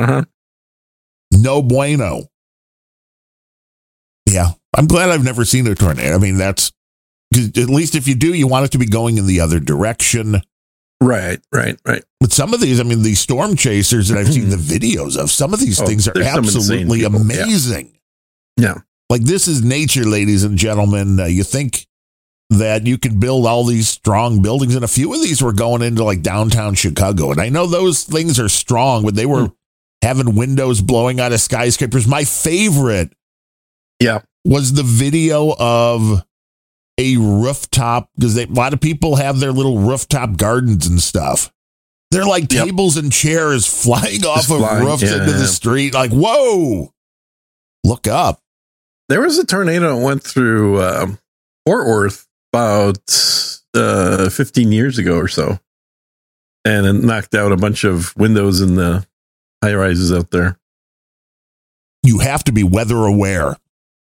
No bueno. Yeah, I'm glad I've never seen a tornado. I mean, that's, at least if you do, you want it to be going in the other direction. Right. But some of these, I mean, these storm chasers that I've seen the videos of, some of these things are absolutely amazing. Yeah. Like, this is nature, ladies and gentlemen. You think that you can build all these strong buildings, and a few of these were going into like downtown Chicago. And I know those things are strong, but they were having windows blowing out of skyscrapers. My favorite was the video of a rooftop, because a lot of people have their little rooftop gardens and stuff. They're like tables and chairs flying off of roofs into the street. Like, whoa, look up. There was a tornado that went through Fort Worth about 15 years ago or so. And it knocked out a bunch of windows in the high rises out there. You have to be weather aware.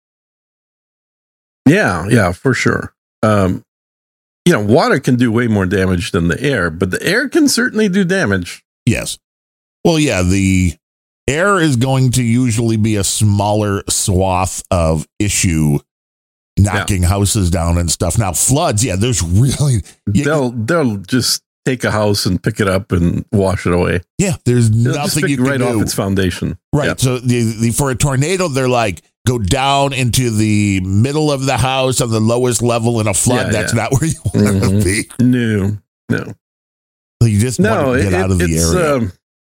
Yeah, for sure. Water can do way more damage than the air, but the air can certainly do damage. Yes. Well, yeah, the air is going to usually be a smaller swath of issue, knocking houses down and stuff. Now, floods, there's really... They'll just take a house and pick it up and wash it away. Yeah, there's nothing you can right do. Off its foundation. Right, so for a tornado, they're like, go down into the middle of the house on the lowest level in a flood. That's not where you want to be. No. You just want to get out of the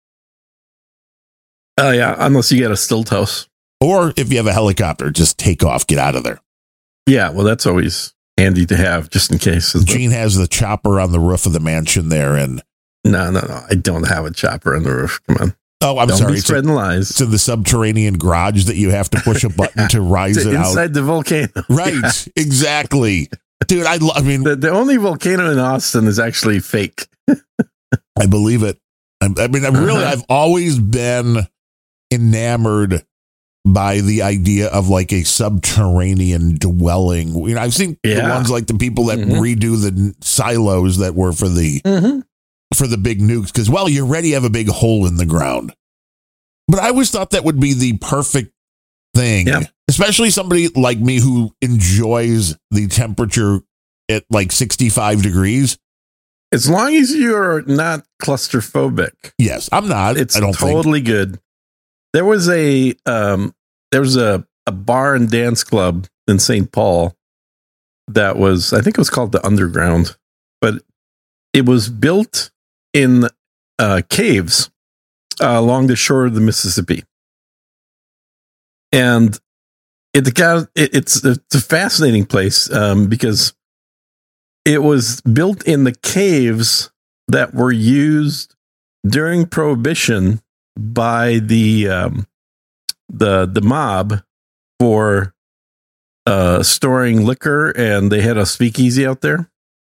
area. Unless you get a stilt house. Or if you have a helicopter, just take off, get out of there. Yeah, well, that's always handy to have, just in case. Gene has the chopper on the roof of the mansion there. And No, I don't have a chopper on the roof. Come on. Oh, I'm sorry. Be spreading lies. It's in the subterranean garage that you have to push a button to rise it out. Inside the volcano. Right, exactly. Dude, I mean... The only volcano in Austin is actually fake. I believe it. I mean, I've always been enamored by the idea of like a subterranean dwelling. I've seen the ones like the people that redo the silos that were for the... for the big nukes, because, you already have a big hole in the ground. But I always thought that would be the perfect thing, especially somebody like me who enjoys the temperature at like 65 degrees. As long as you're not claustrophobic. Yes, I'm not. It's I don't totally good. There was a bar and dance club in St. Paul that was, I think it was called the Underground, but it was built in caves along the shore of the Mississippi. And it's a fascinating place because it was built in the caves that were used during Prohibition by the mob for storing liquor, and they had a speakeasy out there.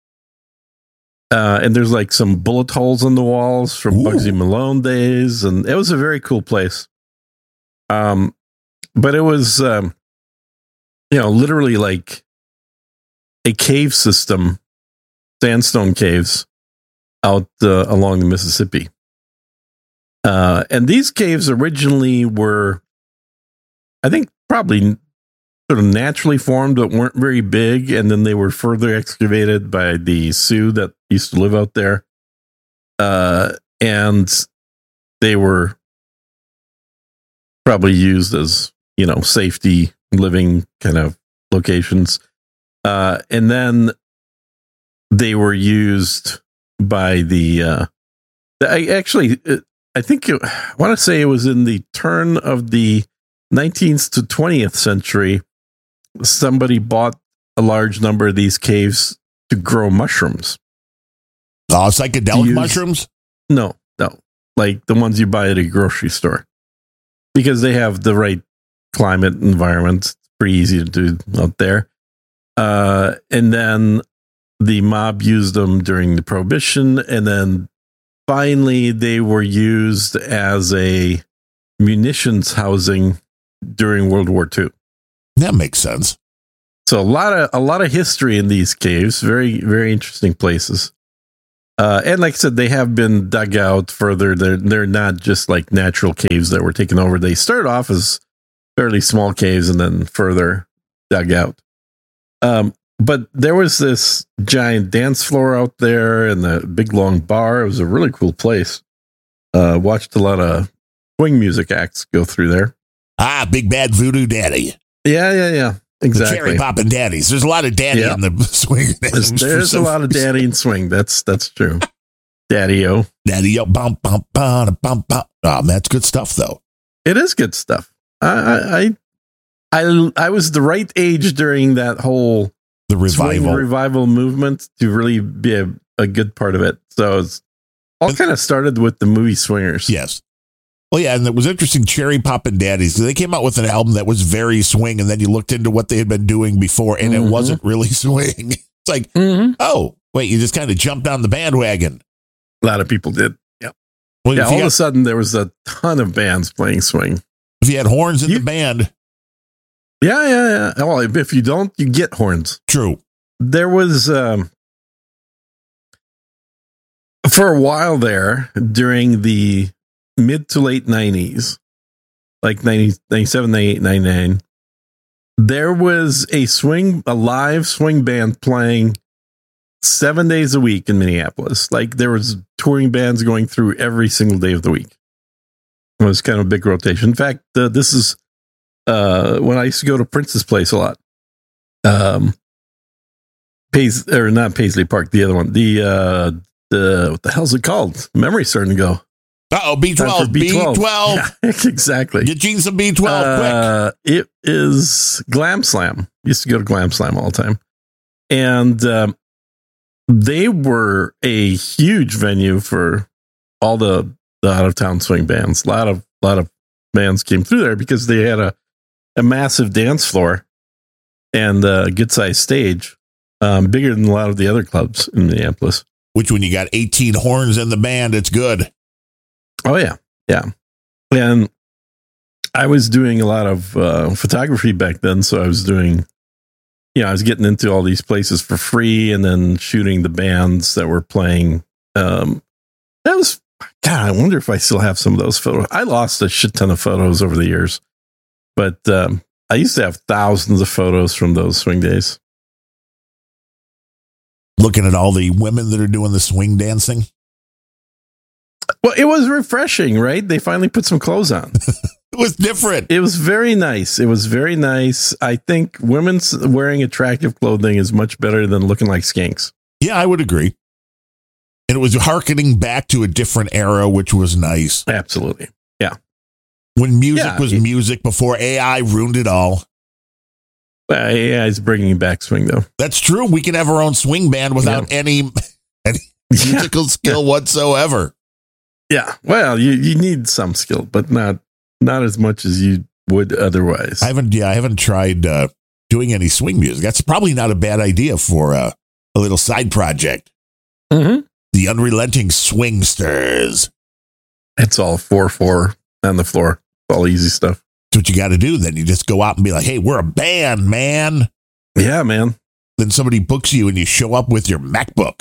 And there's like some bullet holes in the walls from Bugsy Malone days. And it was a very cool place. But it was, literally like a cave system, sandstone caves out along the Mississippi. And these caves originally were, I think, probably sort of naturally formed, but weren't very big. And then they were further excavated by the Sioux that used to live out there. And they were probably used as, safety living kind of locations. And then they were used by I want to say it was in the turn of the 19th to 20th century. Somebody bought a large number of these caves to grow mushrooms. Psychedelic mushrooms? No. Like the ones you buy at a grocery store. Because they have the right climate environment. It's pretty easy to do out there. And then the mob used them during the Prohibition. And then finally they were used as a munitions housing during World War II. That makes sense. So a lot of history in these caves. Very, very interesting places. And like I said, they have been dug out further. They're not just like natural caves that were taken over. They started off as fairly small caves and then further dug out. But there was this giant dance floor out there and the big long bar. It was a really cool place. Watched a lot of swing music acts go through there. Big bad voodoo daddy. Yeah. Exactly. The cherry popping daddies. There's a lot of daddy in the swing. There's a lot of daddy in swing. That's true. Daddy-o. Daddy-o. Bum, bum, bum, bum, bum. That's good stuff, though. It is good stuff. I was the right age during that whole revival movement to really be a good part of it. So it's all kind of started with the movie Swingers. Yes. Well, yeah, and it was interesting, Cherry Poppin' Daddies. They came out with an album that was very swing, and then you looked into what they had been doing before, and it wasn't really swing. It's like, oh, wait, you just kind of jumped on the bandwagon. A lot of people did. Yeah. Well, all of a sudden, there was a ton of bands playing swing. If you had horns in the band. Yeah. Well, if you don't, you get horns. True. There was, for a while there, during the mid to late 90s, like 97, 98, 99, there was a live swing band playing 7 days a week in Minneapolis. Like there was touring bands going through every single day of the week. It was kind of a big rotation. In fact, this is when I used to go to Prince's place a lot. Not Paisley Park, the other one. The what the hell's it called? Memory's starting to go. B12. B12. Yeah, exactly. Get Gene some B12 quick. It is Glam Slam. Used to go to Glam Slam all the time. And they were a huge venue for all the out-of-town swing bands. A lot of bands came through there because they had a massive dance floor and a good-sized stage, bigger than a lot of the other clubs in Minneapolis. Which when you got 18 horns in the band, it's good. Oh, yeah. And I was doing a lot of photography back then. So I was doing, I was getting into all these places for free and then shooting the bands that were playing. I wonder if I still have some of those photos. I lost a shit ton of photos over the years, but I used to have thousands of photos from those swing days. Looking at all the women that are doing the swing dancing. Well, it was refreshing, right? They finally put some clothes on. It was different. It was very nice. I think women's wearing attractive clothing is much better than looking like skanks. Yeah, I would agree. And it was hearkening back to a different era, which was nice. Absolutely. Yeah. When music was music before AI ruined it all. AI is bringing back swing, though. That's true. We can have our own swing band without any musical skill whatsoever. Yeah. Well, you need some skill, but not as much as you would otherwise. I haven't tried doing any swing music. That's probably not a bad idea for a little side project. Mm-hmm. The Unrelenting Swingsters. It's all 4/4 on the floor. All easy stuff. That's what you got to do. Then you just go out and be like, hey, we're a band, man. Yeah, man. Then somebody books you and you show up with your MacBook.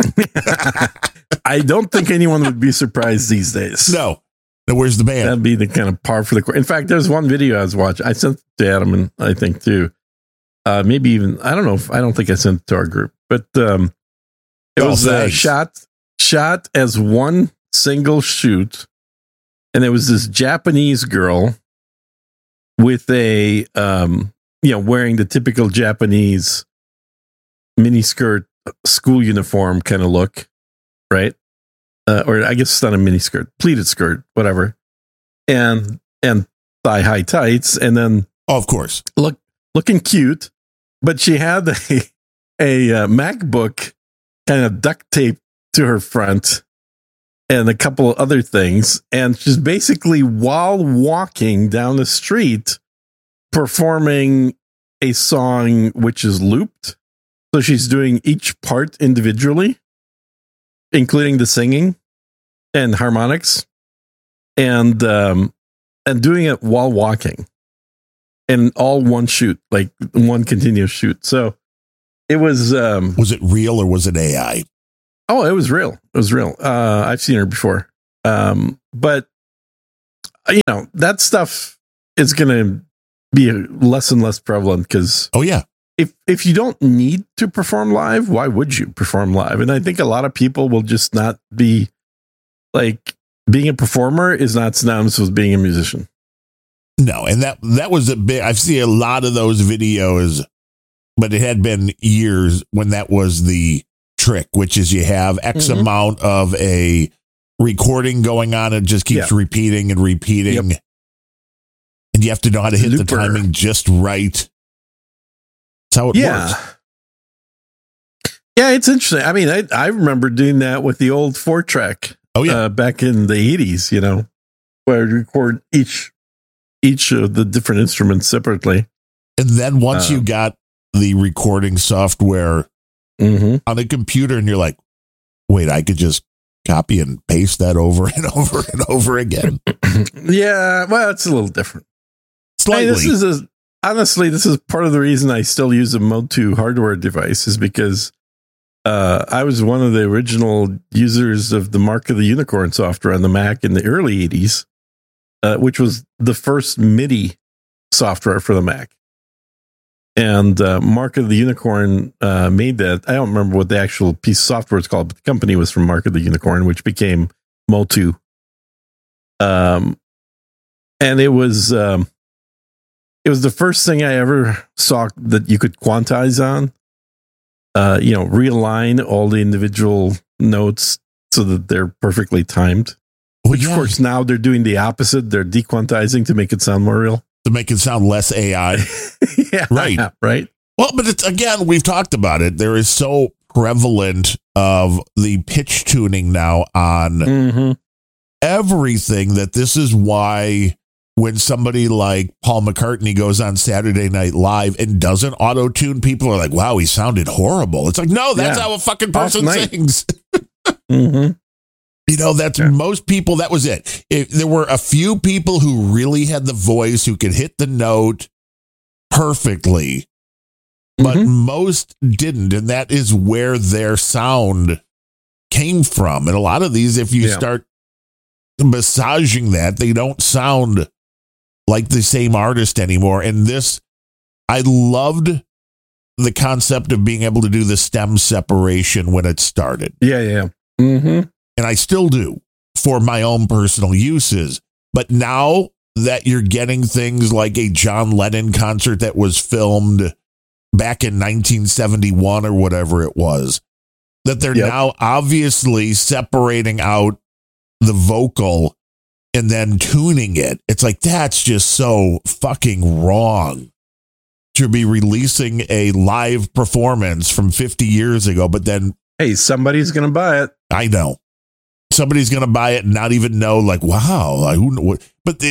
I don't think anyone would be surprised these days. No. Then where's the band? That'd be the kind of par for the course. In fact, there's one video I was watching. I sent it to Adam, and I think too. Maybe even, I don't know. I don't think I sent it to our group, but it was shot as one single shoot. And there was this Japanese girl with a, wearing the typical Japanese miniskirt school uniform kind of look, right? Or I guess it's not a miniskirt, pleated skirt, whatever, and thigh high tights, and then of course looking cute, but she had a MacBook kind of duct taped to her front, and a couple of other things, and she's basically while walking down the street performing a song which is looped. So she's doing each part individually, including the singing and harmonics, and doing it while walking, and all one shoot, like one continuous shoot. So it was. Was it real or was it AI? Oh, it was real. It was real. I've seen her before. But that stuff is going to be less and less prevalent because if you don't need to perform live, why would you perform live? And I think a lot of people will just not be like, being a performer is not synonymous with being a musician. No, and that was a bit. I've seen a lot of those videos, but it had been years when that was the trick, which is you have X amount of a recording going on and just keeps repeating and repeating. Yep. And you have to know how to hit the timing just right. That's how it works. Yeah, it's interesting. I mean, I remember doing that with the old 4-track. Oh, yeah. Back in the 80s, where I'd record each of the different instruments separately. And then once you got the recording software on a computer and you're like, wait, I could just copy and paste that over and over and over again. Yeah, well, it's a little different. Slightly. Honestly, this is part of the reason I still use a Mode 2 hardware device is because I was one of the original users of the Mark of the Unicorn software on the Mac in the early 80s, which was the first MIDI software for the Mac. And Mark of the Unicorn made that. I don't remember what the actual piece of software is called, but the company was from Mark of the Unicorn, which became Mode 2. And it was the first thing I ever saw that you could quantize on. Realign all the individual notes so that they're perfectly timed. Which, of course, now they're doing the opposite. They're dequantizing to make it sound more real. To make it sound less AI. Yeah, right. Well, but it's, again, we've talked about it. There is so prevalent of the pitch tuning now on everything that this is why when somebody like Paul McCartney goes on Saturday Night Live and doesn't auto-tune, people are like, wow, he sounded horrible. It's like, no, that's how a fucking person sings. That's most people. That was it. There were a few people who really had the voice, who could hit the note perfectly, but most didn't. And that is where their sound came from. And a lot of these, if you start massaging that, they don't sound like the same artist anymore. And this, I loved the concept of being able to do the stem separation when it started. Yeah. And I still do for my own personal uses. But now that you're getting things like a John Lennon concert that was filmed back in 1971 or whatever it was, that they're now obviously separating out the vocal and then tuning it. It's like, that's just so fucking wrong to be releasing a live performance from 50 years ago. But then, hey, somebody's going to buy it. I know. Somebody's going to buy it and not even know, like, wow, but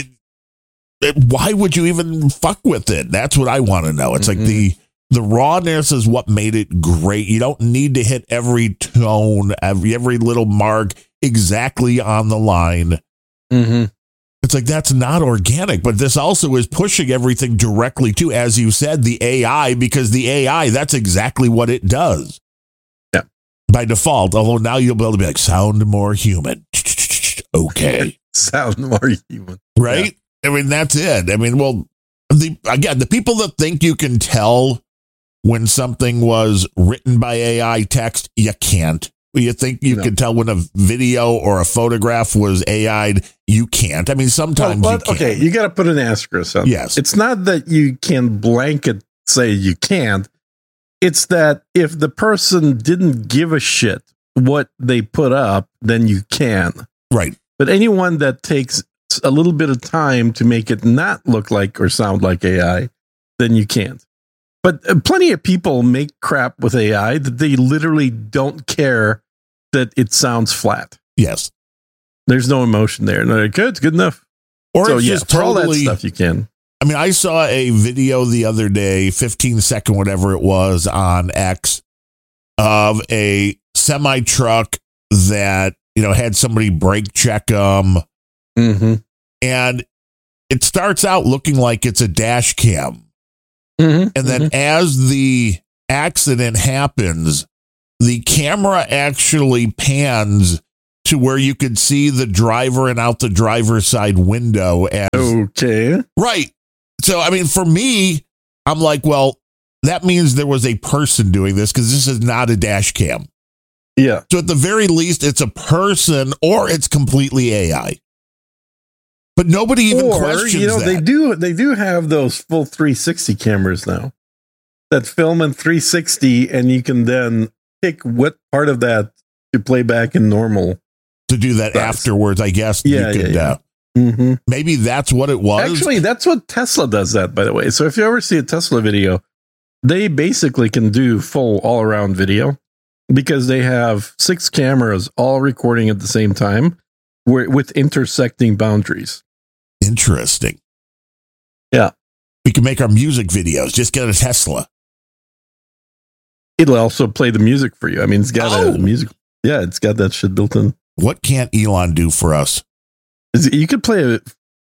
why would you even fuck with it? That's what I want to know. It's like the rawness is what made it great. You don't need to hit every tone, every little mark exactly on the line. It's like, that's not organic, but this also is pushing everything directly to, as you said, the AI, because the AI, that's exactly what it does. By default, although now you'll be able to be like, sound more human. Okay. Sound more human. Right? Yeah. I mean, that's it. I mean, well, the people that think you can tell when something was written by AI text, you can't. You think you can tell when a video or a photograph was AI'd, you can't. I mean, sometimes you can. Okay, you got to put an asterisk on. Yes. It's not that you can blanket say you can't. It's that if the person didn't give a shit what they put up, then you can. Right. But anyone that takes a little bit of time to make it not look like or sound like AI, then you can't. But plenty of people make crap with AI that they literally don't care that it sounds flat. Yes. There's no emotion there. And they're like, good, it's good enough. Or so, just for all that stuff you can. I mean, I saw a video the other day, 15-second, whatever it was, on X, of a semi-truck that, had somebody brake check them. And it starts out looking like it's a dash cam. And then as the accident happens, the camera actually pans to where you could see the driver and out the driver's side window. As, Okay. right. So, I mean, for me, I'm like, well, that means there was a person doing this because this is not a dash cam. Yeah. So at the very least, it's a person or it's completely AI. But nobody even questions that. They do have those full 360 cameras now that film in 360, and you can then pick what part of that to play back in normal. To do that afterwards, I guess. Yeah, you could, Mm-hmm. Maybe that's what it was. Actually, that's what Tesla does that, by the way. So if you ever see a Tesla video, they basically can do full all-around video because they have 6 cameras all recording at the same time with intersecting boundaries. Interesting. Yeah. We can make our music videos. Just get a Tesla. It'll also play the music for you. I mean, it's got a music. Yeah, it's got that shit built in. What can't Elon do for us? You can play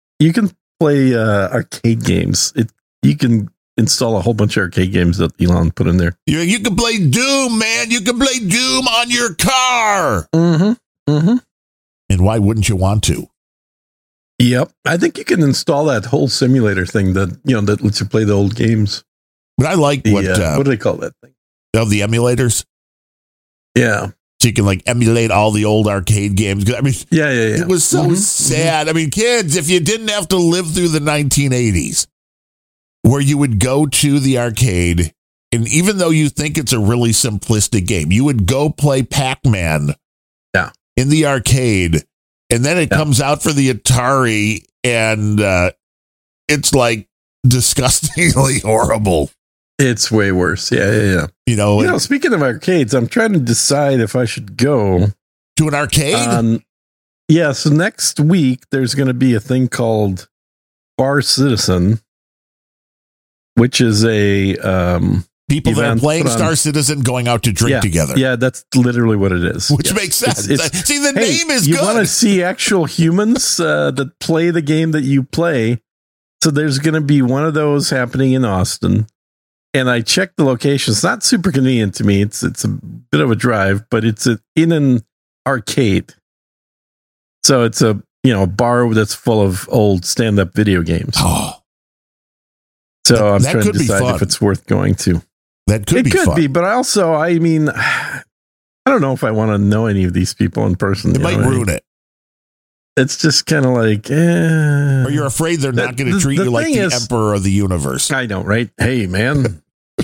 arcade games. You can install a whole bunch of arcade games that Elon put in there. You can play Doom, man. You can play Doom on your car. Mm-hmm. Mm-hmm. And why wouldn't you want to? Yep. I think you can install that whole simulator thing that lets you play the old games. But I like what do they call that thing? Oh, the emulators. Yeah. So you can like emulate all the old arcade games. I mean, yeah. It was so sad. I mean, kids, if you didn't have to live through the 1980s, where you would go to the arcade, and even though you think it's a really simplistic game, you would go play Pac-Man in the arcade, and then it comes out for the Atari, and it's like disgustingly horrible. It's way worse. Yeah. Speaking of arcades, I'm trying to decide if I should go to an arcade. So next week there's going to be a thing called Bar Citizen, which is a people that are playing Star Citizen going out to drink together. Yeah, that's literally what it is. Which makes sense. See, the name is good. You want to see actual humans that play the game that you play. So there's going to be one of those happening in Austin. And I checked the location. It's not super convenient to me. It's a bit of a drive, but it's in an arcade. So it's a bar that's full of old stand-up video games. Oh. So I'm trying to decide if it's worth going to. That could be fun. It could be, but also, I mean, I don't know if I want to know any of these people in person. It might ruin it. It's just kind of like, or you're afraid they're not going to treat you like the emperor of the universe. I know, right? Hey, man.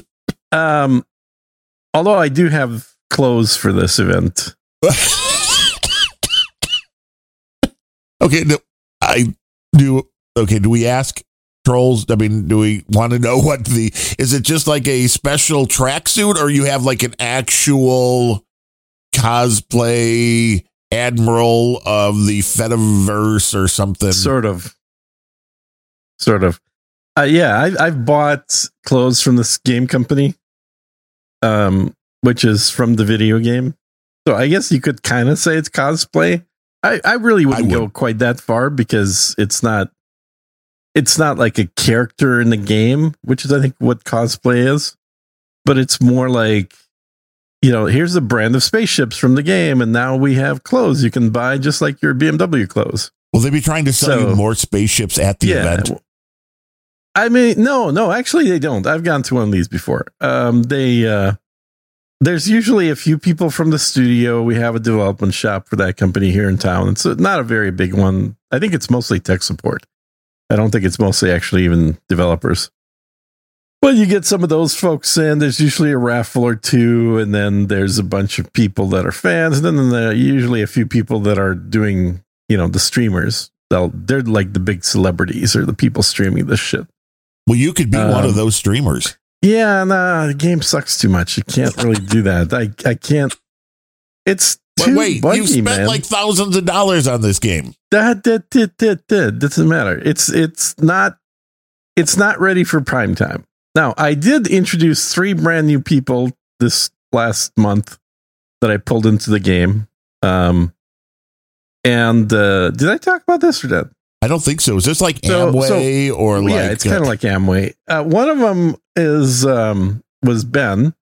Although I do have clothes for this event. Okay, do we ask trolls? I mean, do we want to know is it just like a special tracksuit, or you have like an actual cosplay admiral of the Fediverse or something? Sort of. I've bought clothes from this game company, which is from the video game. So I guess you could kind of say it's cosplay. I really wouldn't go quite that far because it's not like a character in the game, which is I think what cosplay is. But it's more like, here's a brand of spaceships from the game, and now we have clothes you can buy just like your BMW clothes. Will they be trying to sell you more spaceships at the event? I mean, no, actually they don't. I've gone to one of these before. There's usually a few people from the studio. We have a development shop for that company here in town. It's not a very big one. I think it's mostly tech support. I don't think it's mostly actually even developers. But you get some of those folks in. There's usually a raffle or two, and then there's a bunch of people that are fans, and then there are usually a few people that are doing, the streamers. They're like the big celebrities or the people streaming this shit. Well, you could be one of those streamers. Yeah, nah, the game sucks too much. You can't really do that. I can't. It's too buggy, you spent like thousands of dollars on this game. That doesn't matter. It's not ready for prime time. Now, I did introduce 3 brand new people this last month that I pulled into the game. And did I talk about this or not? I don't think so. Is this like Amway or like? Yeah, it's kind of like Amway. One of them was Ben.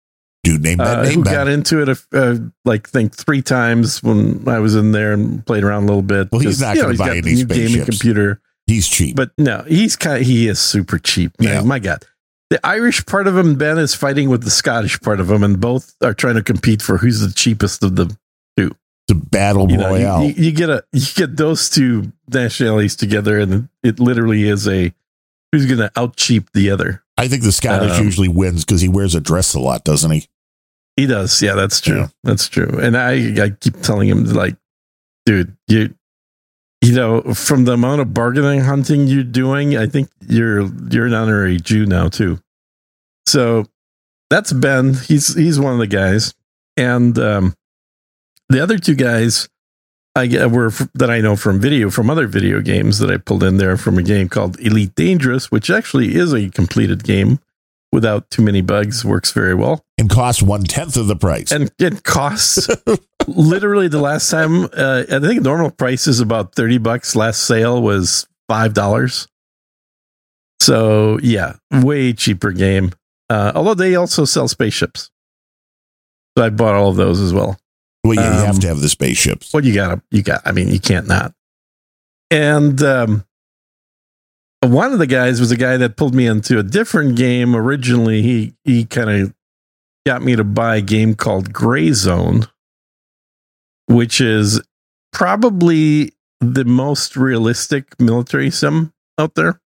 Dude, name that name. Who got into it, like, think 3 times when I was in there and played around a little bit. Well, he's not going to buy any new gaming computer. He's cheap. But no, he is super cheap. Man. Yeah. My God. The Irish part of him, Ben, is fighting with the Scottish part of him, and both are trying to compete for who's the cheapest of the two. The battle royale. You get those two nationalities together, and it literally is who's going to out cheap the other. I think the Scottish usually wins because he wears a dress a lot, doesn't he? He does. Yeah, that's true. Yeah. That's true. And I keep telling him, like, dude, you know, from the amount of bargaining hunting you're doing, I think you're an honorary Jew now too. So that's Ben. He's one of the guys, and the other 2 guys that I know from other video games that I pulled in there from a game called Elite Dangerous, which actually is a completed game without too many bugs, works very well, and costs 1/10 of the price. And it costs literally the last time. I think normal price is about $30. Last sale was $5. So yeah, way cheaper game. Although they also sell spaceships, so I bought all of those as well. Well, yeah, you have to have the spaceships. Well, you got. I mean, you can't not. And one of the guys was a guy that pulled me into a different game. Originally, he kind of got me to buy a game called Gray Zone, which is probably the most realistic military sim out there.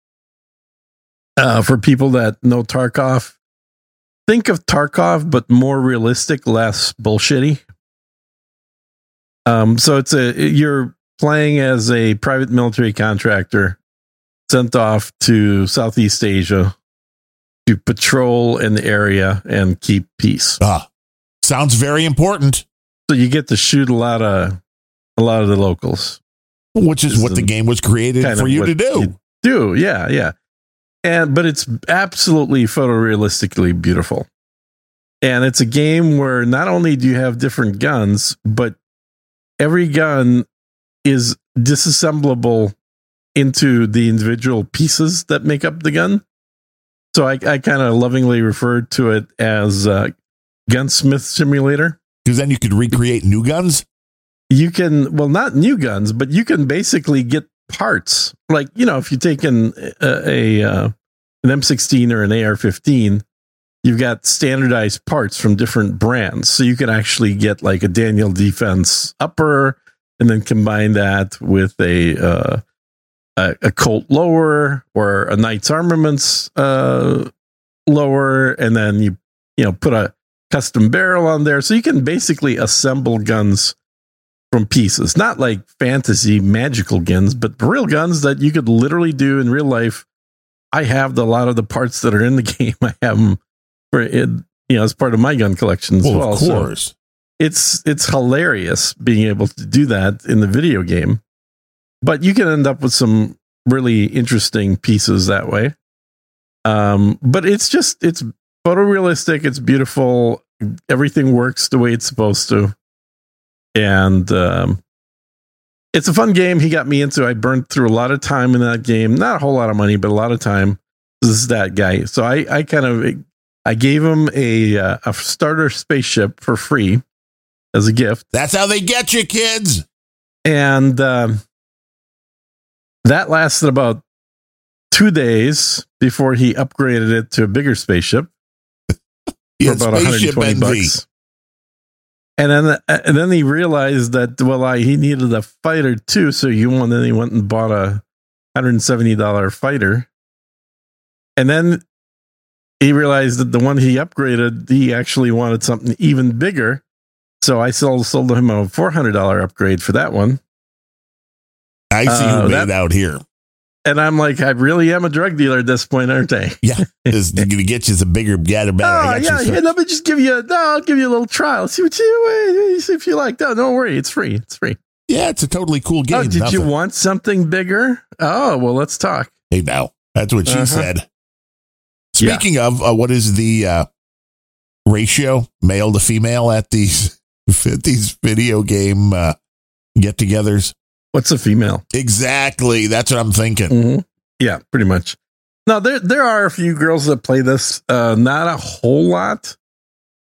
For people that know Tarkov, think of Tarkov, but more realistic, less bullshitty. So you're playing as a private military contractor sent off to Southeast Asia to patrol an area and keep peace. Sounds very important. So you get to shoot a lot of the locals, which is what the game was created for you to do. Yeah. But it's absolutely photorealistically beautiful. And it's a game where not only do you have different guns, but every gun is disassemblable into the individual pieces that make up the gun. So I kind of lovingly referred to it as Gunsmith Simulator. Because then you could recreate new guns? You can, well, not new guns, but you can basically get parts. Like, you know, if you take an M16 or an AR-15, you've got standardized parts from different brands. So you can actually get like a Daniel Defense upper and then combine that with a Colt lower or a Knight's Armaments lower, and then you put a custom barrel on there. So you can basically assemble guns from pieces, not like fantasy magical guns, but real guns that you could literally do in real life. I have a lot of the parts that are in the game. I have them for it, as part of my gun collection as well. Of course. So it's hilarious being able to do that in the video game, but you can end up with some really interesting pieces that way. But it's photorealistic. It's beautiful. Everything works the way it's supposed to. And it's a fun game. He got me into. I burned through a lot of time in that game. Not a whole lot of money, but a lot of time. This is that guy. So I gave him a starter spaceship for free as a gift. That's how they get you, kids. And that lasted about 2 days before he upgraded it to a bigger spaceship for about $120. And then he realized that he needed a fighter too. So then he went and bought a $170 fighter, and then he realized that the one he upgraded, he actually wanted something even bigger. So I sold him a $400 upgrade for that one. I see who made out here. And I'm like, I really am a drug dealer at this point, aren't I? Yeah, it's going to get you some bigger, better. Let me just give you. I'll give you a little trial. See if you like. No, don't worry, it's free. It's free. Yeah, it's a totally cool game. Oh, did you want something bigger? Oh, well, let's talk. Hey, now that's what she said. Speaking of, what is the ratio male to female at these video game get-togethers? What's a female? Exactly. That's what I'm thinking. Mm-hmm. Yeah, pretty much. Now, there are a few girls that play this, not a whole lot,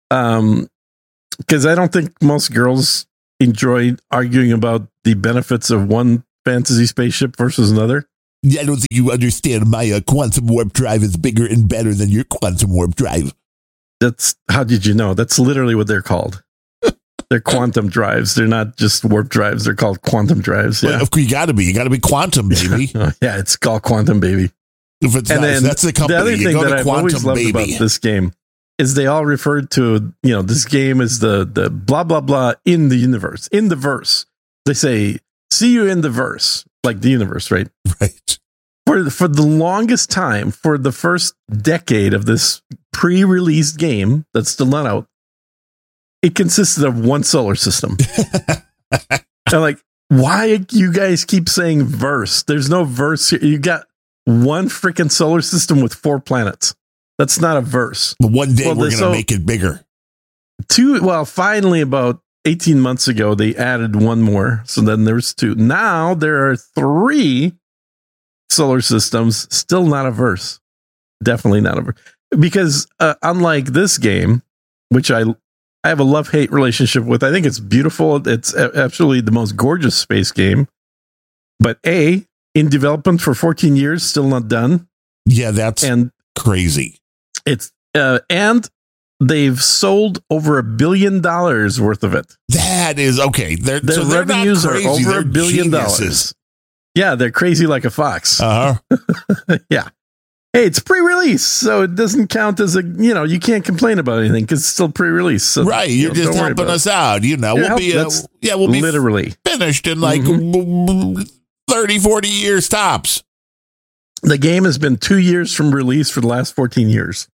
Because I don't think most girls enjoy arguing about the benefits of one fantasy spaceship versus another. Yeah, I don't think you understand. My quantum warp drive is bigger and better than your quantum warp drive. How did you know? That's literally what they're called. They're quantum drives. They're not just warp drives. They're called quantum drives. Yeah, well, you got to be quantum, baby. Yeah, it's called quantum, baby. If it's not, if that's the company. The other thing that I've always loved baby. about this game is they all referred to, this game is the blah, blah, blah in the universe, in the verse. They say, see you in the verse, like the universe, right? Right. For the longest time, for the first decade of this pre-released game that's still not out, it consisted of one solar system. I'm like, why you guys keep saying verse? There's no verse here. You got one freaking solar system with 4 planets. That's not a verse. But one day we're going to make it bigger. Finally, about 18 months ago, they added one more. So then there's 2. Now there are 3 solar systems. Still not a verse. Definitely not a verse. Because unlike this game, which I have a love-hate relationship with, I think it's beautiful. It's absolutely the most gorgeous space game. But in development for 14 years, still not done. Yeah, that's crazy. It's and they've sold over $1 billion worth of it. That is okay. Their revenues are over $1 billion. Geniuses. Yeah, they're crazy like a fox. Yeah. Hey, it's pre-release, so it doesn't count as you can't complain about anything because it's still pre-release. So, right, you're just helping us out. We'll be literally finished in like 30, 40 years tops. The game has been 2 years from release for the last 14 years.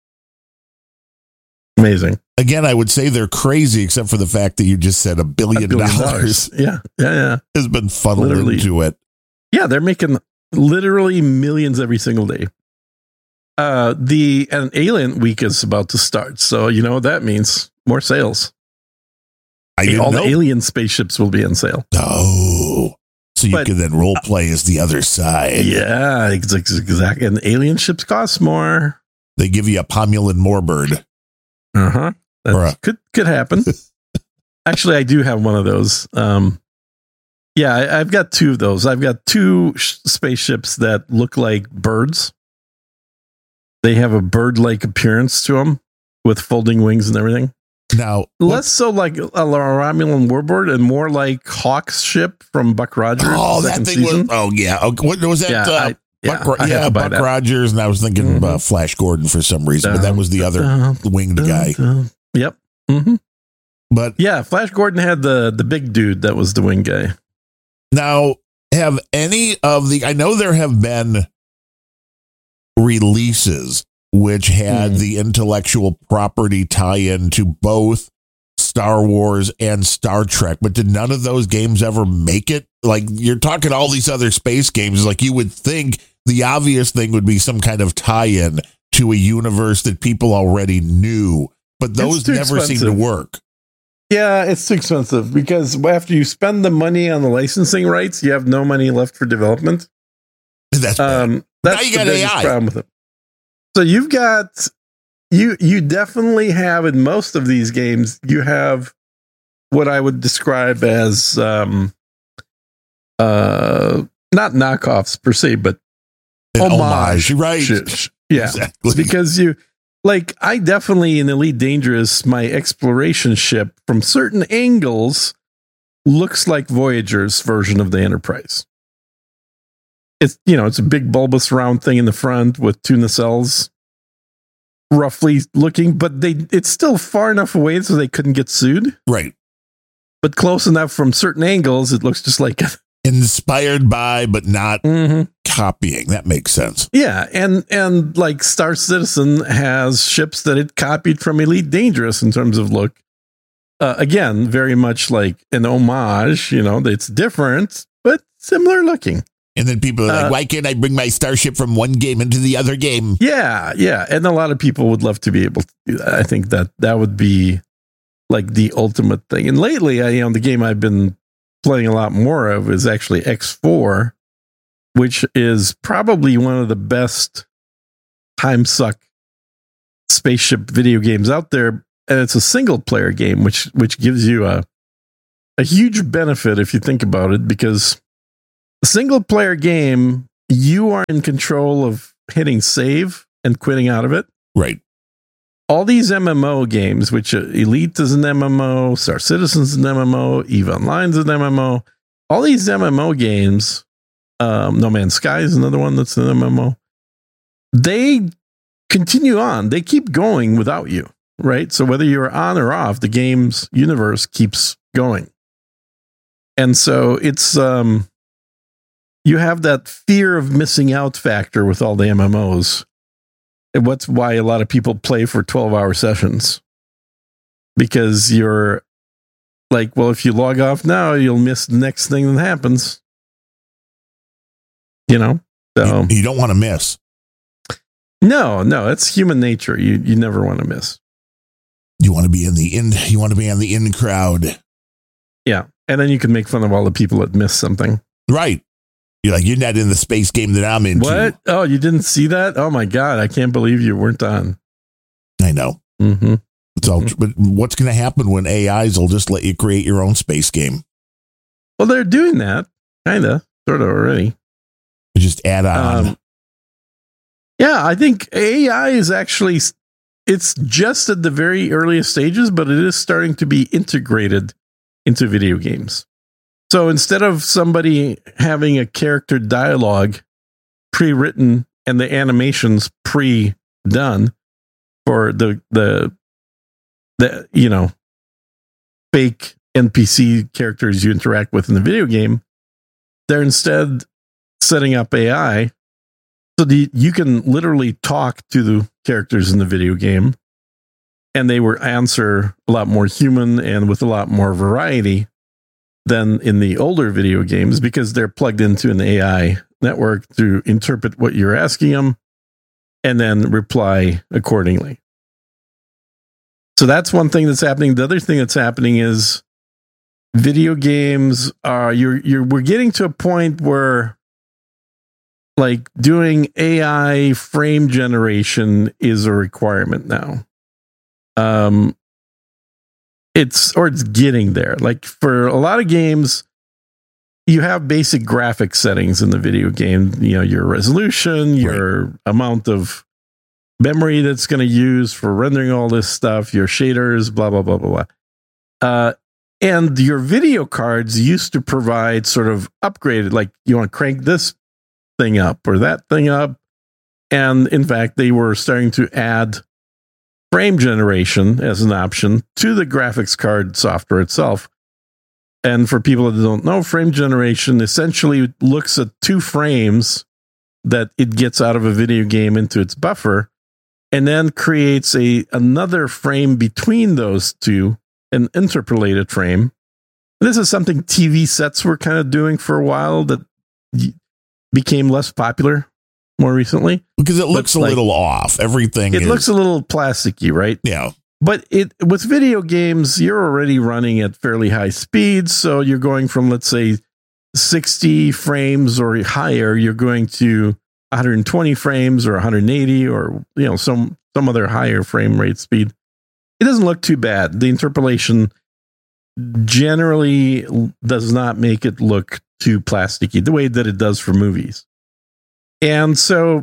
Amazing. Again, I would say they're crazy, except for the fact that you just said $1 billion. Yeah. Has been funneled into it. Yeah, they're making literally millions every single day. And Alien Week is about to start, so you know what that means? More sales. All the Alien spaceships will be on sale. Oh, so you can then role play as the other side. Yeah, exactly. And alien ships cost more. They give you a Pomulan Moorbird. Could happen. Actually, I do have one of those. I've got 2 of those. I've got 2 spaceships that look like birds. They have a bird-like appearance to them with folding wings and everything. Now, less so like a Romulan Warbird and more like Hawk's ship from Buck Rogers. Oh, that thing was. Oh, yeah. What was that? Buck Rogers, and I was thinking Flash Gordon for some reason, but that was the other winged guy. Yep. But yeah, Flash Gordon had the big dude that was the winged guy. Now, have any of I know there have been releases which had the intellectual property tie-in to both Star Wars and Star Trek, but did none of those games ever make it? Like, you're talking all these other space games, like you would think the obvious thing would be some kind of tie-in to a universe that people already knew, but those never seem to work. Yeah, it's too expensive because after you spend the money on the licensing rights, you have no money left for development. That's now you got AI. Problem with it. So you've got you definitely have in most of these games you have what I would describe as not knockoffs per se, but homage, right? Yeah, exactly. Because I definitely in Elite Dangerous, my exploration ship from certain angles looks like Voyager's version of the Enterprise. It's it's a big bulbous round thing in the front with 2 nacelles, roughly looking, but it's still far enough away so they couldn't get sued. Right. But close enough from certain angles, it looks just like inspired by, but not copying. That makes sense. Yeah, and like Star Citizen has ships that it copied from Elite Dangerous in terms of look. Again, very much like an homage. It's different but similar looking. And then people are like, why can't I bring my starship from one game into the other game? Yeah. And a lot of people would love to be able to do that. I think that would be like the ultimate thing. And lately, the game I've been playing a lot more of is actually X4, which is probably one of the best time suck spaceship video games out there. and it's a single player game, which gives you a huge benefit if you think about it, because a single player game, you are in control of hitting save and quitting out of it. Right. All these MMO games, which Elite is an MMO, Star Citizen is an MMO, EVE Online is an MMO. All these MMO games, No Man's Sky is another one that's an MMO. They continue on. They keep going without you, right? So whether you're on or off, the game's universe keeps going. And so it's you have that fear of missing out factor with all the MMOs. And what's why a lot of people play for 12-hour sessions. Because you're like, well, if you log off now, you'll miss the next thing that happens. You know? So you don't want to miss. No, it's human nature. You never want to miss. You want to be in the you want to be on the in crowd. Yeah. And then you can make fun of all the people that miss something. Right. You're like, you're not in the space game that I'm into. What? Oh, you didn't see that? Oh my God. I can't believe you weren't on. I know. Mm-hmm. It's all, but what's going to happen when AIs will just let you create your own space game? Well, they're doing that. Kind of. Sort of already. You just add on. Yeah, I think AI is actually, it's just at the very earliest stages, but it is starting to be integrated into video games. So instead of somebody having a character dialogue pre-written and the animations pre-done for the fake NPC characters you interact with in the video game, they're instead setting up AI so you can literally talk to the characters in the video game, and they will answer a lot more human and with a lot more variety than in the older video games, because they're plugged into an AI network to interpret what you're asking them and then reply accordingly. So that's one thing that's happening. The other thing that's happening is video games are we're getting to a point where like doing AI frame generation is a requirement now. It's getting there. Like for a lot of games, you have basic graphic settings in the video game. You know, your resolution, your amount of memory that's going to use for rendering all this stuff, your shaders, blah, blah, blah, blah, blah. And your video cards used to provide sort of upgraded, like you want to crank this thing up or that thing up. And in fact, they were starting to add frame generation as an option to the graphics card software itself. And for people that don't know, frame generation essentially looks at 2 frames that it gets out of a video game into its buffer, and then creates another frame between those two, an interpolated frame. And this is something TV sets were kind of doing for a while that became less popular more recently. Because it looks a little off. Everything looks a little plasticky, right? Yeah. But with video games, you're already running at fairly high speeds. So you're going from, let's say, 60 frames or higher, you're going to 120 frames or 180 or some other higher frame rate speed. It doesn't look too bad. The interpolation generally does not make it look too plasticky the way that it does for movies. And so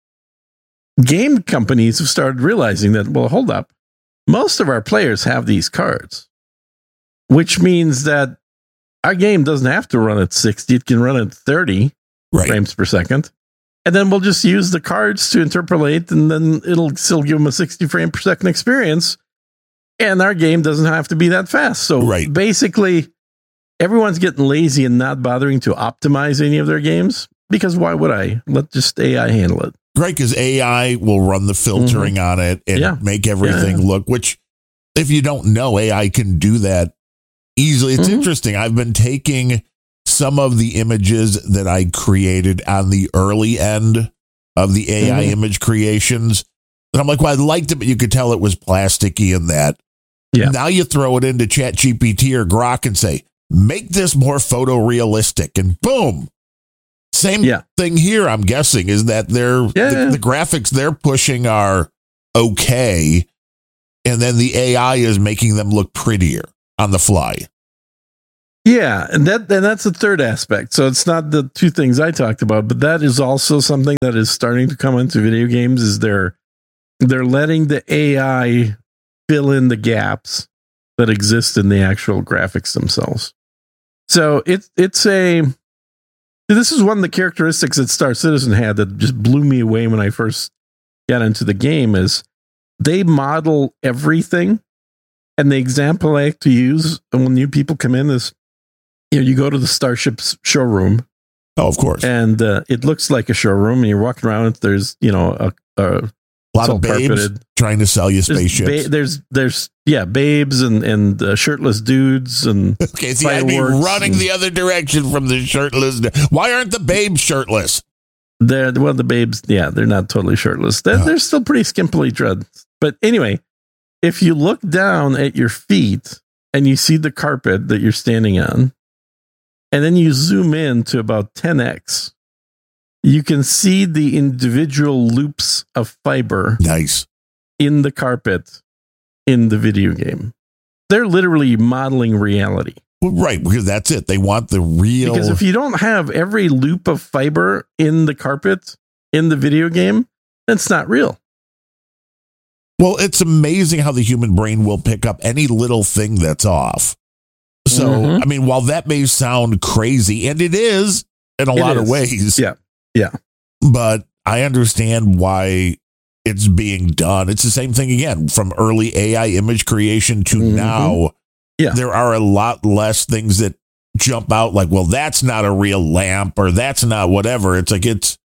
game companies have started realizing that, well, hold up, most of our players have these cards, which means that our game doesn't have to run at 60. It can run at 30 frames per second. And then we'll just use the cards to interpolate, and then it'll still give them a 60 frame per second experience. And our game doesn't have to be that fast. So basically, everyone's getting lazy and not bothering to optimize any of their games, because why would I? Let just AI handle it. Right, because AI will run the filtering on it and make everything look, which if you don't know, AI can do that easily. It's interesting. I've been taking some of the images that I created on the early end of the AI image creations. And I'm like, well, I liked it, but you could tell it was plasticky and that. Yeah. Now you throw it into ChatGPT or Grok and say, make this more photorealistic, and boom. Same thing here, I'm guessing, is that the graphics they're pushing are okay, and then the AI is making them look prettier on the fly. Yeah, and that's the third aspect. So it's not the two things I talked about, but that is also something that is starting to come into video games. Is they're letting the AI fill in the gaps that exist in the actual graphics themselves. So this is one of the characteristics that Star Citizen had that just blew me away when I first got into the game. Is they model everything, and the example I like to use when new people come in is, you go to the Starship's showroom. Oh, of course. And it looks like a showroom, and you're walking around. There's, a lot of babes carpeted, trying to sell you spaceships. There's babes and shirtless dudes and okay. See, I'd be running the other direction from the shirtless. Why aren't the babes shirtless? The babes, they're not totally shirtless. They're still pretty skimpily dressed. But anyway, if you look down at your feet and you see the carpet that you're standing on, and then you zoom in to about 10x, you can see the individual loops of fiber in the carpet in the video game. They're literally modeling reality. Well, right, because that's it. They want the real... Because if you don't have every loop of fiber in the carpet in the video game, that's not real. Well, it's amazing how the human brain will pick up any little thing that's off. So, I mean, while that may sound crazy, and it is in a lot of ways. Yeah. But I understand why it's being done. It's the same thing again, from early AI image creation to now. Yeah. There are a lot less things that jump out like, well, that's not a real lamp or that's not whatever. It's like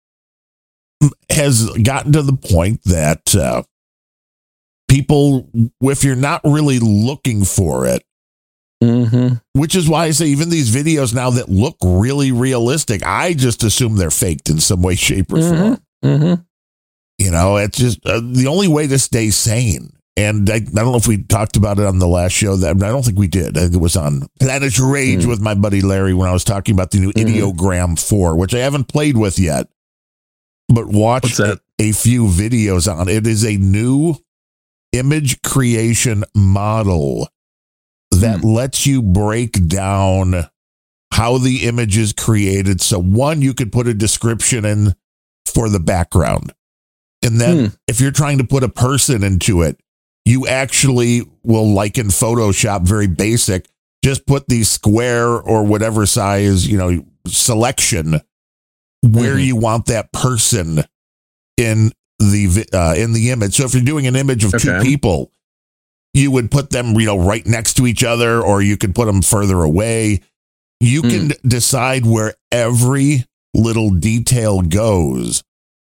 has gotten to the point that people, if you're not really looking for it, which is why I say even these videos now that look really realistic, I just assume they're faked in some way, shape, or form. It's just the only way to stay sane. And I don't know if we talked about it on the last show. I don't think we did. I think it was on Planet Rage with my buddy Larry when I was talking about the new Ideogram 4, which I haven't played with yet, but watched a few videos on. It is a new image creation model that lets you break down how the image is created. So one, you could put a description in for the background. And then if you're trying to put a person into it, you actually will, like in Photoshop, very basic, just put the square or whatever size, selection where you want that person in the image. So if you're doing an image of two people, you would put them, right next to each other, or you could put them further away. You can decide where every little detail goes.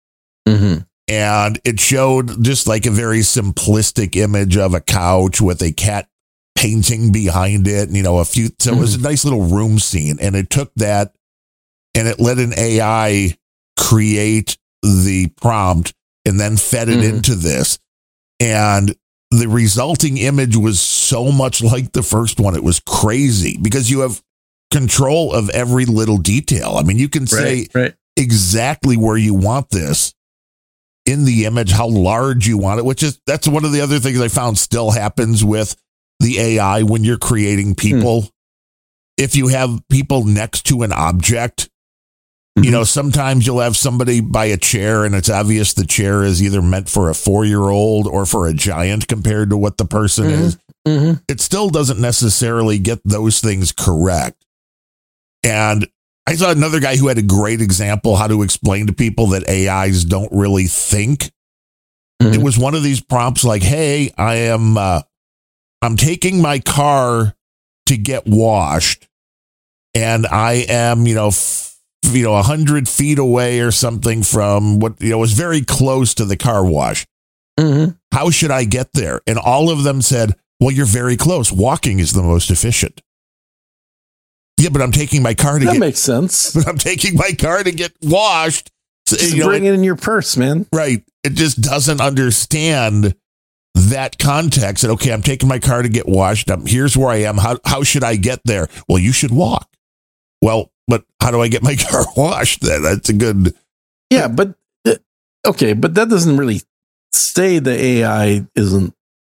And it showed just like a very simplistic image of a couch with a cat painting behind it, and, so it was a nice little room scene. And it took that and it let an AI create the prompt and then fed it into this. And the resulting image was so much like the first one. It was crazy because you have control of every little detail. I mean, you can say exactly where you want this in the image, how large you want it, that's one of the other things I found still happens with the AI when you're creating people. If you have people next to an object, sometimes you'll have somebody by a chair and it's obvious the chair is either meant for a 4-year-old or for a giant compared to what the person is. It still doesn't necessarily get those things correct. And I saw another guy who had a great example how to explain to people that AIs don't really think. It was one of these prompts like, hey, I'm taking my car to get washed and I am, 100 feet away or something from what, was very close to the car wash. How should I get there? And all of them said, well, you're very close. Walking is the most efficient. Yeah, but I'm taking my car to that makes sense. But I'm taking my car to get washed. Just bring it in your purse, man. Right. It just doesn't understand that context. And okay, I'm taking my car to get washed. Here's where I am. How should I get there? Well, you should walk. Well, but how do I get my car washed then? That's a good. Yeah, but okay, but that doesn't really say the AI isn't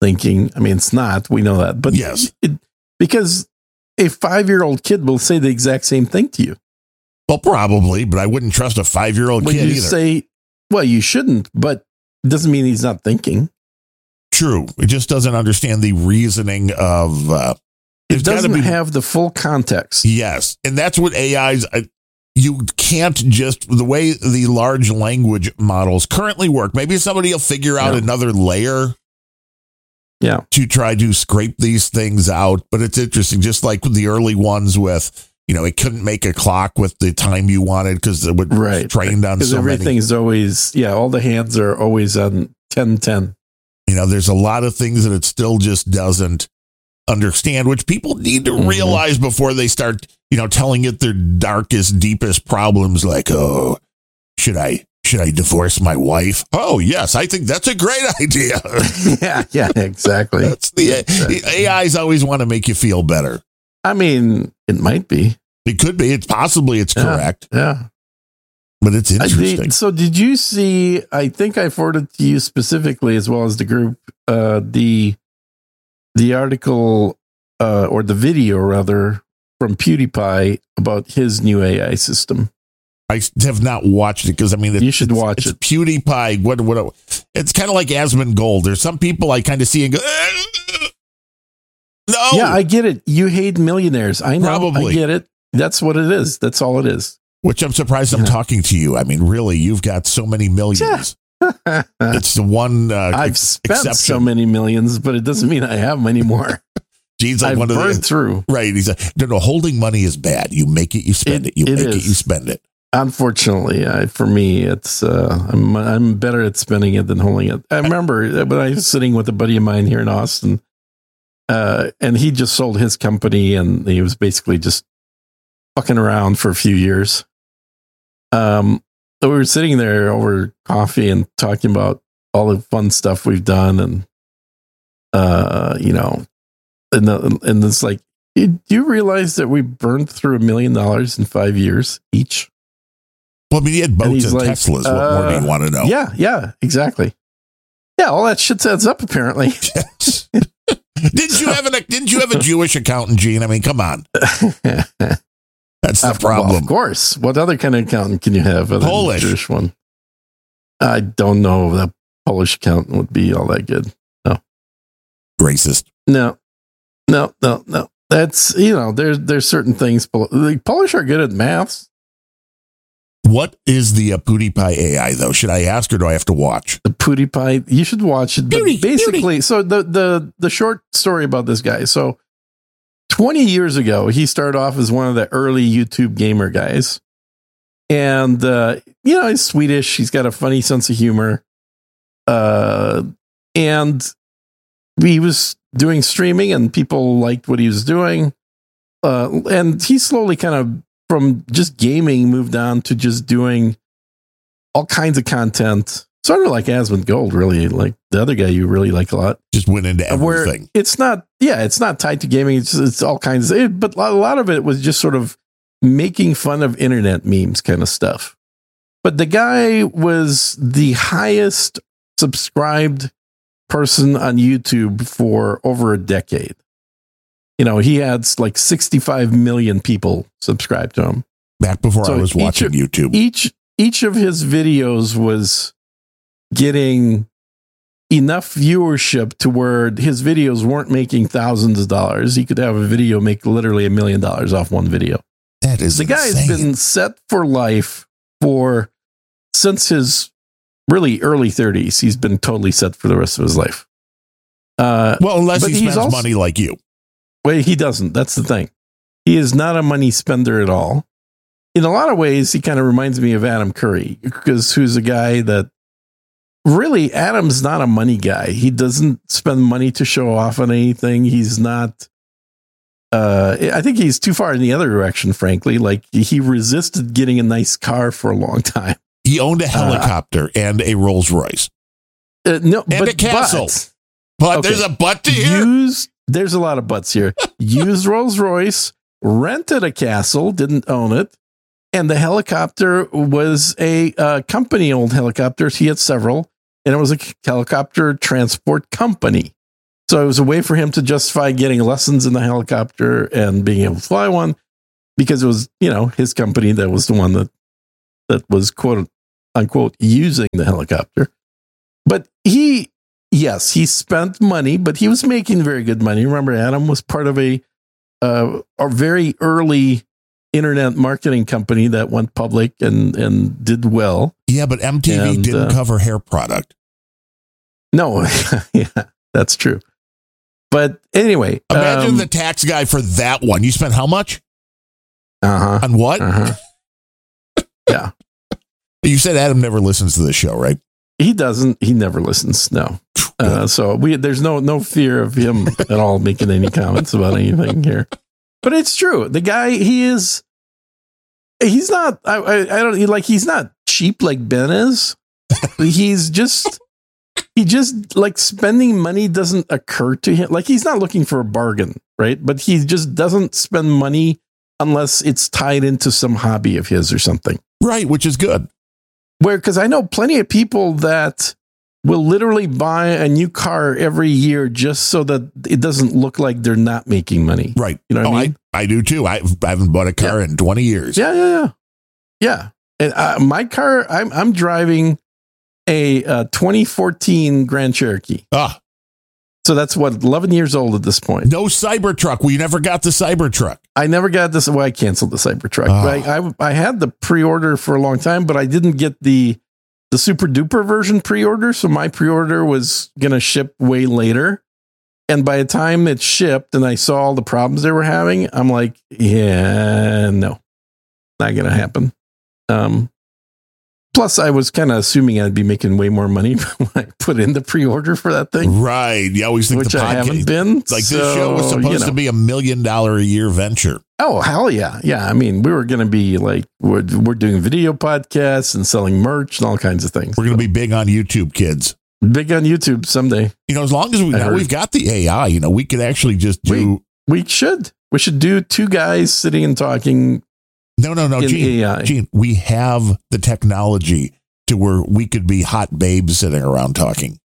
thinking. I mean, it's not. We know that. But yes, because a 5-year-old kid will say the exact same thing to you. Well, probably, but I wouldn't trust a 5-year-old kid either. Say, well, you shouldn't, but it doesn't mean he's not thinking. True. It just doesn't understand the reasoning of... it doesn't have the full context. Yes. And that's what AIs... you can't just... The way the large language models currently work, maybe somebody will figure out another layer to try to scrape these things out. But it's interesting, just like the early ones with... it couldn't make a clock with the time you wanted because it would trained on so many. Everything's always, all the hands are always on 10:10. There's a lot of things that it still just doesn't understand, which people need to realize before they start, telling it their darkest, deepest problems like, oh, should I divorce my wife? Oh, yes, I think that's a great idea. yeah, exactly. That's the AIs always want to make you feel better. I mean, it might be. It could be. It's correct. Yeah. But it's interesting. So did you see, I think I forwarded to you specifically, as well as the group, the article or the video, rather, from PewDiePie about his new AI system? I have not watched it because, you should watch it. PewDiePie. What? It's kind of like Asmongold. There's some people I kind of see and go, no. Yeah, I get it. You hate millionaires. I know. Probably. I get it. That's what it is. That's all it is. Which I'm surprised I'm talking to you. I mean, really, you've got so many millions. It's the one I've spent so many millions, but it doesn't mean I have many more. Geez, like I've burned through. Right. He's like, no, holding money is bad. You make it, you spend it. You make it, you spend it. Unfortunately, for me, it's I'm better at spending it than holding it. I remember when I was sitting with a buddy of mine here in Austin, and he just sold his company, and he was basically just fucking around for a few years. So we were sitting there over coffee and talking about all the fun stuff we've done, and and it's like, do you realize that we burned through $1 million in 5 years each? Well, I mean, he had boats and Teslas. What more do you want to know? Yeah, exactly. Yeah, all that shit adds up, apparently. Yes. Didn't you have a Jewish accountant, Gene? I mean, come on. That's the problem. Well, of course. What other kind of accountant can you have? Polish. Jewish one. I don't know if that Polish accountant would be all that good. No. Racist. No. That's, there's certain things. The Polish are good at maths. What is the PewDiePie AI, though? Should I ask or do I have to watch? The PewDiePie, you should watch it. Basically, so the short story about this guy. So 20 years ago, he started off as one of the early YouTube gamer guys. And, he's Swedish. He's got a funny sense of humor. And he was doing streaming and people liked what he was doing. And he slowly kind of, from just gaming, moved on to just doing all kinds of content. Sort of like Asmongold, really, like the other guy you really like a lot. Just went into everything. Where it's not tied to gaming. It's all kinds of, but a lot of it was just sort of making fun of internet memes kind of stuff. But the guy was the highest subscribed person on YouTube for over a decade. He had like 65 million people subscribed to him. Back before I was watching YouTube. Each of his videos was getting enough viewership to where his videos weren't making thousands of dollars. He could have a video make literally $1 million off one video. That is the guy's been set for life since his really early 30s. He's been totally set for the rest of his life. Well, unless he spends money like you. Well, he doesn't. That's the thing. He is not a money spender at all. In a lot of ways, he kind of reminds me of Adam Curry, because who's a guy that really, Adam's not a money guy. He doesn't spend money to show off on anything. He's not, I think he's too far in the other direction, frankly. Like, he resisted getting a nice car for a long time. He owned a helicopter and a Rolls Royce. No, and a castle. But okay. There's a but to hear. There's a lot of buts here. Used Rolls Royce, rented a castle, didn't own it. And the helicopter was a company-owned helicopter. He had several. And it was a helicopter transport company. So it was a way for him to justify getting lessons in the helicopter and being able to fly one, because it was, his company that was the one that was quote unquote using the helicopter. But he spent money, but he was making very good money. Remember, Adam was part of a very early internet marketing company that went public and did well. Yeah, but MTV didn't cover hair product. No, yeah, that's true. But anyway, imagine the tax guy for that one. You spent how much? On what? Yeah. You said Adam never listens to the show, right? He doesn't. He never listens. No. So there's no fear of him at all making any comments about anything here. But it's true. The guy, he's not. He's not cheap like Ben is. He just like spending money doesn't occur to him. Like, he's not looking for a bargain, right? But he just doesn't spend money unless it's tied into some hobby of his or something. Right, which is good. Because I know plenty of people that will literally buy a new car every year just so that it doesn't look like they're not making money. Right. You know what I mean? I do too. I haven't bought a car in 20 years. Yeah. And my car, I'm driving a 2014 Grand Cherokee. So that's 11 years old at this point. No Cybertruck. We never got the Cybertruck. I never got this. Well, I canceled the Cybertruck. I had the pre-order for a long time, but I didn't get the super duper version pre-order. So my pre-order was going to ship way later. And by the time it shipped and I saw all the problems they were having, I'm like, yeah, no, not going to happen. Plus, I was kind of assuming I'd be making way more money when I put in the pre-order for that thing. Right. You always think which the podcast, I haven't been. Like, this show was supposed to be $1 million a year venture. Oh, hell yeah. Yeah. I mean, we were going to be like, we're doing video podcasts and selling merch and all kinds of things. We're going to be big on YouTube, kids. Big on YouTube someday. As long as we've got the AI, we could actually just do. We should do two guys sitting and talking. No, Gene, we have the technology to where we could be hot babes sitting around talking.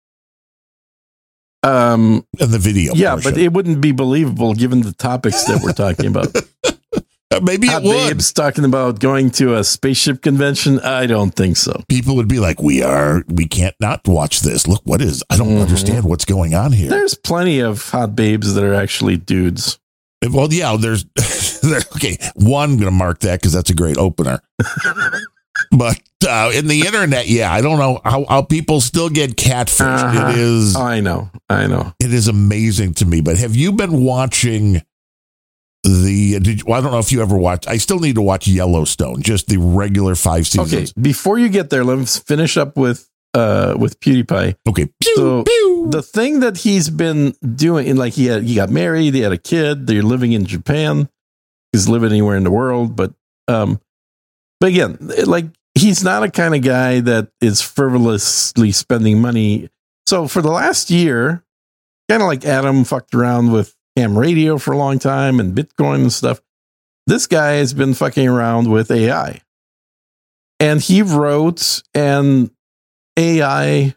In the video. Yeah, portion. but it wouldn't be believable given the topics that we're talking about. Maybe hot it would. Babes talking about going to a spaceship convention. I don't think so. People would be like, we can't not watch this. Look, I don't understand what's going on here. There's plenty of hot babes that are actually dudes. Well, yeah, there's okay. One, I'm going to mark that because that's a great opener. But in the internet, yeah, I don't know how people still get catfished. It is. I know. It is amazing to me. But have you been watching I don't know if you ever watched. I still need to watch Yellowstone, just the regular 5 seasons. Okay, before you get there, let's finish up with PewDiePie. Okay. So the thing that he's been doing, like he got married, he had a kid, they're living in Japan. He's living anywhere in the world, but again, like, he's not a kind of guy that is frivolously spending money. So for the last year, kind of like Adam fucked around with ham radio for a long time and Bitcoin and stuff, this guy has been fucking around with AI. And he wrote an AI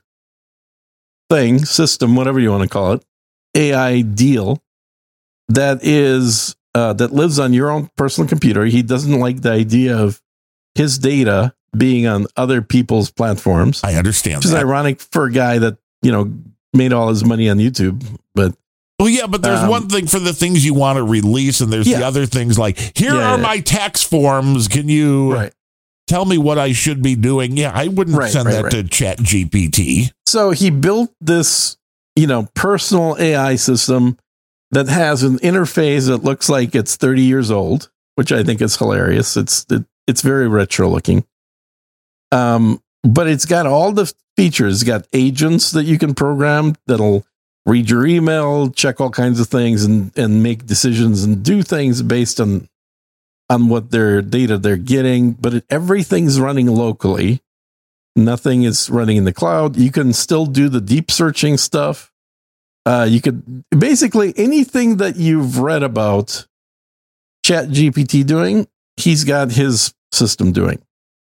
system, whatever you want to call it, AI deal that is that lives on your own personal computer. He doesn't like the idea of his data being on other people's platforms. I understand. Which is ironic for a guy that, made all his money on YouTube. But there's one thing for the things you want to release, and there's the other things like, here are my tax forms. Can you tell me what I should be doing? Yeah, I wouldn't send that to ChatGPT. So he built this, personal AI system that has an interface that looks like it's 30 years old, which I think is hilarious. It's very retro looking. But it's got all the features. It's got agents that you can program that'll read your email, check all kinds of things, and make decisions and do things based on what their data they're getting. But everything's running locally. Nothing is running in the cloud. You can still do the deep searching stuff. You could basically anything that you've read about ChatGPT doing, he's got his system doing.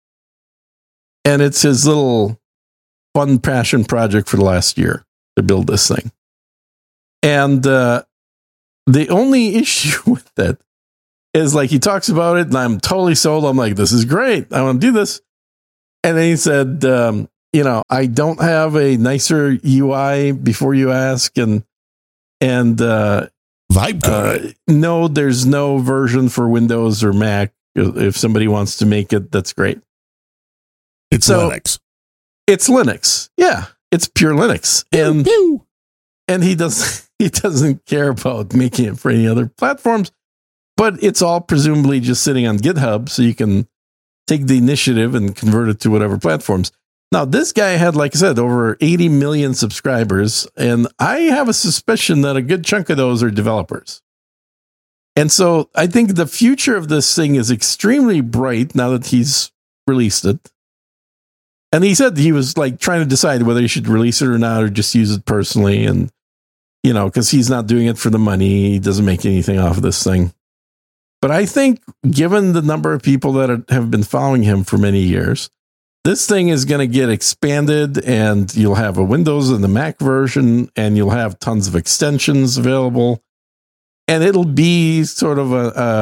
And it's his little fun passion project for the last year to build this thing. And the only issue with it is like he talks about it and I'm totally sold. I'm like, this is great. I want to do this. And then he said, I don't have a nicer UI before you ask. And Vibe code. No, there's no version for Windows or Mac. If somebody wants to make it, that's great. It's Linux. It's Linux. Yeah, it's pure Linux. And he doesn't care about making it for any other platforms, but it's all presumably just sitting on GitHub, so you can take the initiative and convert it to whatever platforms. Now, this guy had, like I said, over 80 million subscribers, and I have a suspicion that a good chunk of those are developers. And so I think the future of this thing is extremely bright now that he's released it. And he said he was like trying to decide whether he should release it or not, or just use it personally. And, because he's not doing it for the money, he doesn't make anything off of this thing. But I think given the number of people that have been following him for many years, this thing is going to get expanded, and you'll have a Windows and the Mac version, and you'll have tons of extensions available. And it'll be sort of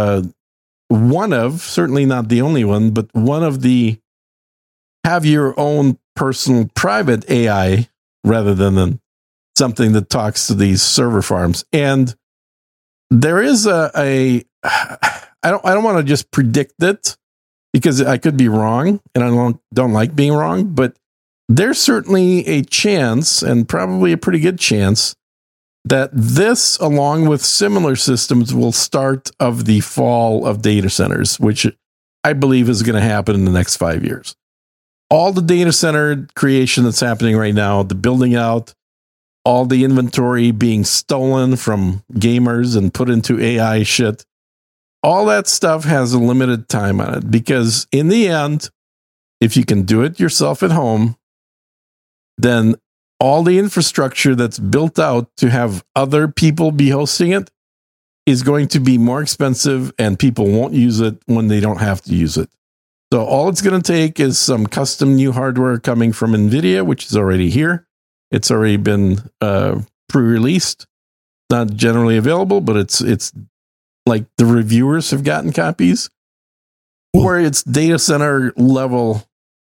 certainly not the only one, but one of the have your own personal private AI rather than something that talks to these server farms. And there is I don't want to just predict it because I could be wrong, and I don't like being wrong, but there's certainly a chance, and probably a pretty good chance, that this, along with similar systems, will start of the fall of data centers, which I believe is going to happen in the next 5 years. All the data center creation that's happening right now, the building out, all the inventory being stolen from gamers and put into AI shit, all that stuff has a limited time on it, because in the end, if you can do it yourself at home, then all the infrastructure that's built out to have other people be hosting it is going to be more expensive, and people won't use it when they don't have to use it. So all it's going to take is some custom new hardware coming from NVIDIA, which is already here. It's already been pre-released, not generally available, but it's like the reviewers have gotten copies, where it's data center level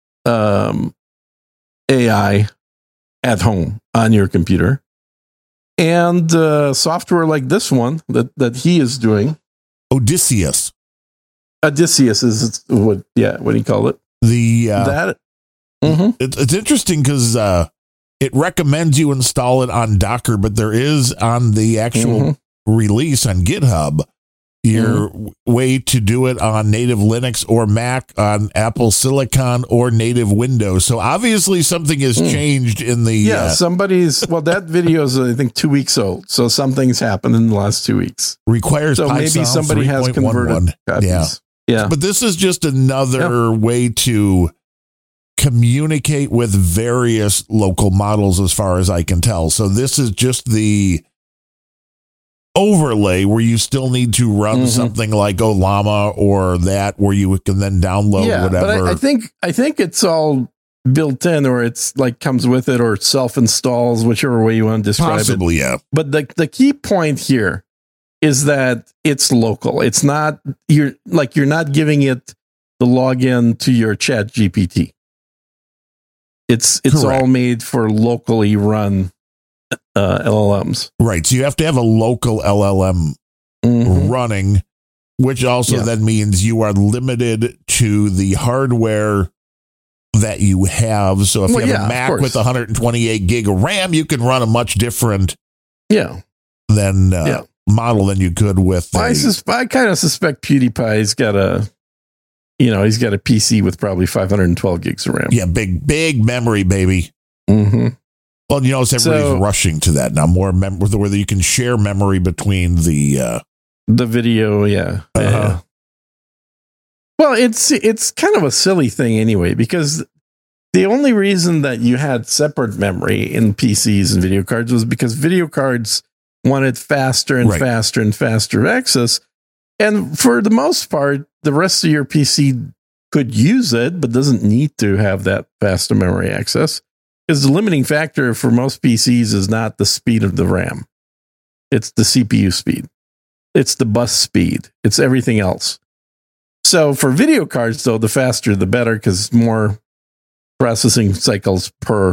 AI at home on your computer, and software like this one that he is doing. Odysseus is what do you call it? It's interesting because it recommends you install it on Docker, but there is on the actual release on GitHub your way to do it on native Linux or Mac, on Apple Silicon or native Windows. So obviously something has changed in the... that video is, I think, 2 weeks old. So something's happened in the last 2 weeks. Requires so Python maybe somebody has converted copies. Yeah. But this is just another way to communicate with various local models as far as I can tell. So this is just the overlay where you still need to run something like Ollama or that, where you can then download whatever. But I think it's all built in, or it's like comes with it, or self-installs, whichever way you want to describe Possibly, it. Yeah. But the key point here is that it's local. It's not you're not giving it the login to your Chat GPT. It's all made for locally run LLMs. Right. So you have to have a local LLM running, which also then means you are limited to the hardware that you have. So if you have a Mac with 128 gig of RAM, you can run a much different model than you could with. I kind of suspect PewDiePie's got he's got a PC with probably 512 gigs of RAM. Yeah, big memory, baby. Well, everybody's rushing to that now. More whether you can share memory between the video. Yeah. Well, it's kind of a silly thing anyway, because the only reason that you had separate memory in PCs and video cards was because video cards wanted faster and faster and faster access. And for the most part, the rest of your PC could use it, but doesn't need to have that faster memory access. Because the limiting factor for most PCs is not the speed of the RAM. It's the CPU speed. It's the bus speed. It's everything else. So for video cards, though, the faster the better, because more processing cycles per